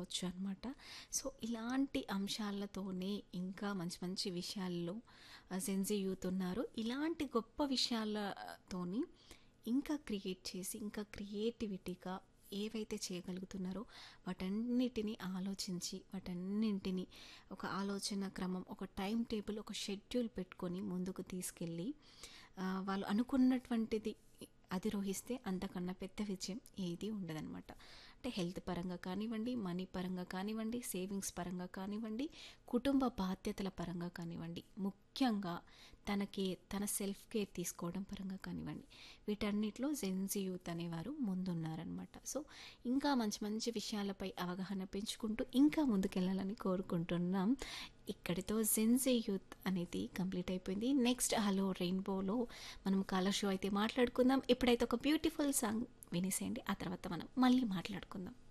చెప్పవచ్చు అనమాట. సో ఇలాంటి అంశాలతోనే ఇంకా మంచి మంచి విషయాల్లో జెన్జీ యూత్ ఉన్నారు. ఇలాంటి గొప్ప విషయాలతోని ఇంకా క్రియేట్ చేసి ఇంకా క్రియేటివిటీగా ఏవైతే చేయగలుగుతున్నారో వాటన్నిటిని ఆలోచించి వాటన్నింటిని ఒక ఆలోచన క్రమం, ఒక టైం టేబుల్, ఒక షెడ్యూల్ పెట్టుకొని ముందుకు తీసుకెళ్ళి వాళ్ళు అనుకున్నటువంటిది అధిరోహిస్తే అంతకన్నా పెద్ద విజయం ఏది ఉండదన్నమాట. అంటే హెల్త్ పరంగా కానివ్వండి, మనీ పరంగా కానివ్వండి, సేవింగ్స్ పరంగా కానివ్వండి, కుటుంబ బాధ్యతల పరంగా కానివ్వండి, ముఖ్యంగా తన సెల్ఫ్ కేర్ తీసుకోవడం పరంగా కానివ్వండి, వీటన్నిటిలో జెన్జీ యూత్ అనేవారు ముందున్నారనమాట. సో ఇంకా మంచి మంచి విషయాలపై అవగాహన పెంచుకుంటూ ఇంకా ముందుకెళ్ళాలని కోరుకుంటున్నాం. ఇక్కడితో జెన్జీ యూత్ అనేది కంప్లీట్ అయిపోయింది. నెక్స్ట్ హలో రెయిన్బోలో మనం కాలర్ షో అయితే మాట్లాడుకుందాం. ఇప్పుడైతే ఒక బ్యూటిఫుల్ సాంగ్ వినేసేయండి, ఆ తర్వాత మనం మళ్ళీ మాట్లాడుకుందాం.